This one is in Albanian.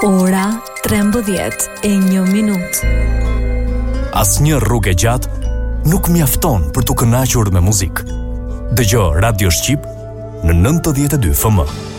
Ora 13:01. Asnjë rrugë e gjatë nuk mjafton për t'u kënaqur me muzikë. Dëgjo Radio Shqip në 92 FM.